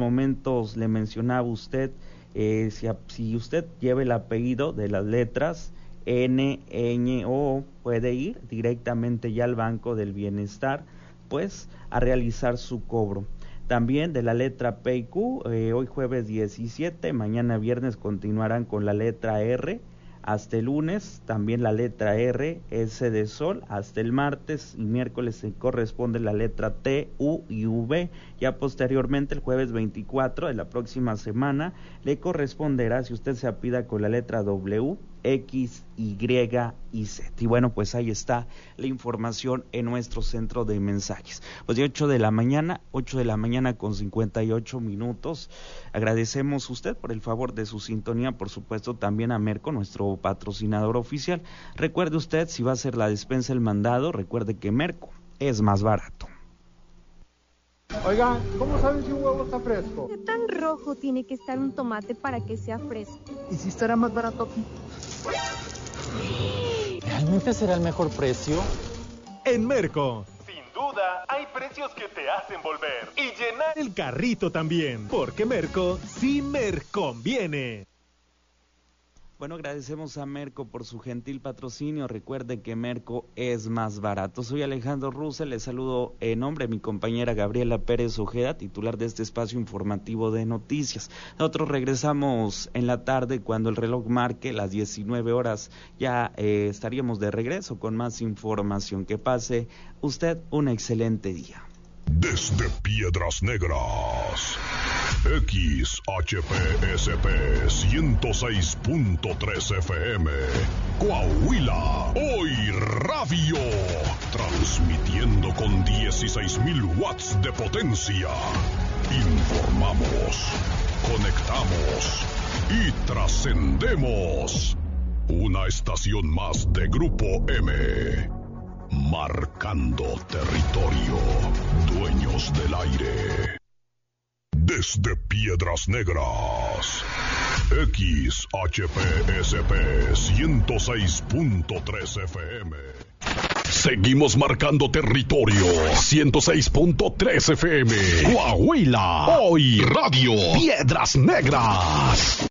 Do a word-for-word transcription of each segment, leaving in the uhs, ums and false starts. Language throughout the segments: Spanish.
momentos le mencionaba usted, eh, si, si usted lleva el apellido de las letras N, Ñ o puede ir directamente ya al Banco del Bienestar, pues a realizar su cobro. También de la letra P y Q, eh, hoy jueves diecisiete, mañana viernes continuarán con la letra R hasta el lunes, también la letra R, S de Sol, hasta el martes y miércoles se corresponde la letra T, U y V. Ya posteriormente, el jueves veinticuatro de la próxima semana, le corresponderá, si usted se apida, con la letra W, X, Y y Z. Y bueno, pues ahí está la información en nuestro centro de mensajes. Pues de ocho de la mañana, ocho de la mañana con cincuenta y ocho minutos. Agradecemos a usted por el favor de su sintonía, por supuesto también a Merco, nuestro patrocinador oficial. Recuerde usted, si va a hacer la despensa, el mandado, recuerde que Merco es más barato. Oigan, ¿cómo saben si un huevo está fresco? ¿Qué tan rojo tiene que estar un tomate para que sea fresco? ¿Y si estará más barato aquí? ¿Realmente será el mejor precio? En Merco, sin duda, hay precios que te hacen volver y llenar el carrito también, porque Merco sí Merconviene. Bueno, agradecemos a Merco por su gentil patrocinio. Recuerde que Merco es más barato. Soy Alejandro Russell, les saludo en nombre de mi compañera Gabriela Pérez Ojeda, titular de este espacio informativo de noticias. Nosotros regresamos en la tarde cuando el reloj marque las diecinueve horas. Ya eh, estaríamos de regreso con más información. Que pase usted un excelente día. Desde Piedras Negras, X H P S P ciento seis punto tres F M, Coahuila, hoy radio, transmitiendo con dieciséis mil watts de potencia. Informamos, conectamos y trascendemos. Una estación más de Grupo M. Marcando territorio, dueños del aire. Desde Piedras Negras, X H P S P ciento seis punto tres F M. Seguimos marcando territorio, ciento seis punto tres F M. Coahuila, hoy radio, Piedras Negras.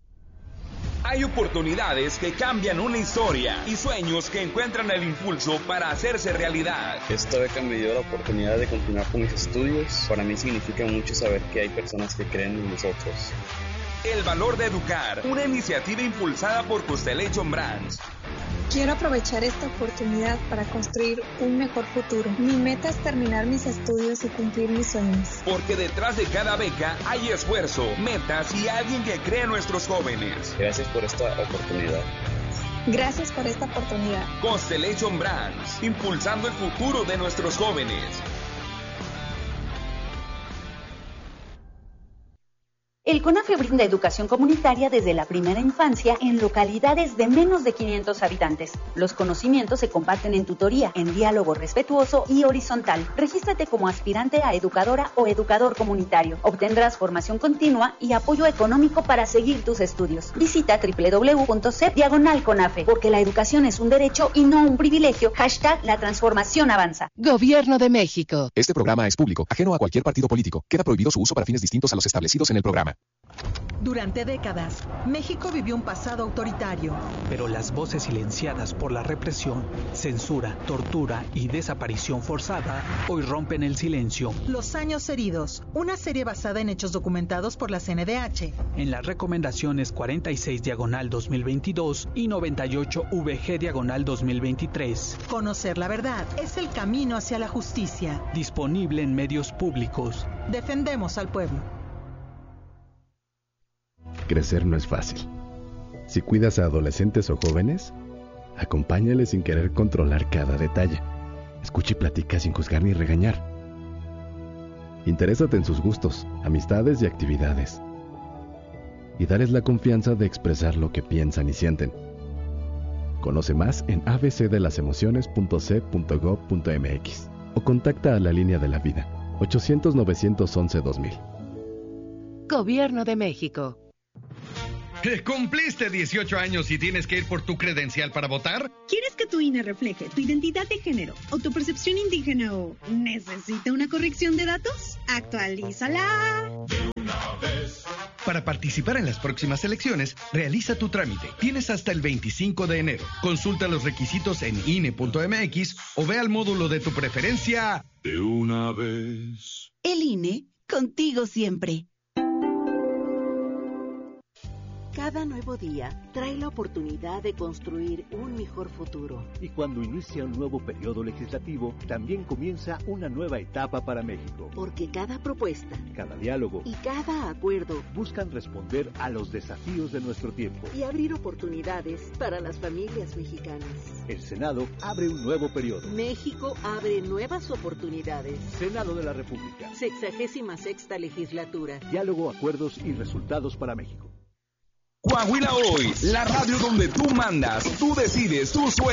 Hay oportunidades que cambian una historia y sueños que encuentran el impulso para hacerse realidad. Esta beca me dio la oportunidad de continuar con mis estudios. Para mí significa mucho saber que hay personas que creen en nosotros. El valor de educar, una iniciativa impulsada por Constellation Brands. Quiero aprovechar esta oportunidad para construir un mejor futuro. Mi meta es terminar mis estudios y cumplir mis sueños. Porque detrás de cada beca hay esfuerzo, metas y alguien que cree en nuestros jóvenes. Gracias por esta oportunidad. Gracias por esta oportunidad. Constellation Brands, impulsando el futuro de nuestros jóvenes. El CONAFE brinda educación comunitaria desde la primera infancia en localidades de menos de quinientos habitantes. Los conocimientos se comparten en tutoría, en diálogo respetuoso y horizontal. Regístrate como aspirante a educadora o educador comunitario. Obtendrás formación continua y apoyo económico para seguir tus estudios. Visita doble u doble u doble u punto c e p diagonal CONAFE, porque la educación es un derecho y no un privilegio. Hashtag la transformación avanza. Gobierno de México. Este programa es público, ajeno a cualquier partido político. Queda prohibido su uso para fines distintos a los establecidos en el programa. Durante décadas, México vivió un pasado autoritario. Pero las voces silenciadas por la represión, censura, tortura y desaparición forzada hoy rompen el silencio. Los años heridos, una serie basada en hechos documentados por la C N D H. En las recomendaciones cuarenta y seis diagonal dos mil veintidós y noventa y ocho V G diagonal dos mil veintitrés. Conocer la verdad es el camino hacia la justicia. Disponible en medios públicos. Defendemos al pueblo. Crecer no es fácil. Si cuidas a adolescentes o jóvenes, acompáñales sin querer controlar cada detalle. Escucha y platica sin juzgar ni regañar. Interésate en sus gustos, amistades y actividades. Y dales la confianza de expresar lo que piensan y sienten. Conoce más en a b c de las emociones punto c e p punto gob punto m x o contacta a la línea de la vida ochocientos, novecientos once, dos mil. Gobierno de México. ¿Cumpliste dieciocho años y tienes que ir por tu credencial para votar? ¿Quieres que tu I N E refleje tu identidad de género, autopercepción indígena o necesita una corrección de datos? ¡Actualízala! De una Para participar en las próximas elecciones, realiza tu trámite. Tienes hasta el veinticinco de enero. Consulta los requisitos en I N E punto M X o ve al módulo de tu preferencia de una vez. El I N E, contigo siempre. Cada nuevo día trae la oportunidad de construir un mejor futuro. Y cuando inicia un nuevo periodo legislativo, también comienza una nueva etapa para México. Porque cada propuesta, cada diálogo y cada acuerdo buscan responder a los desafíos de nuestro tiempo y abrir oportunidades para las familias mexicanas. El Senado abre un nuevo periodo. México abre nuevas oportunidades. Senado de la República. Sexagésima sexta legislatura. Diálogo, acuerdos y resultados para México. Coahuila Hoy, la radio donde tú mandas, tú decides, tú sueñas.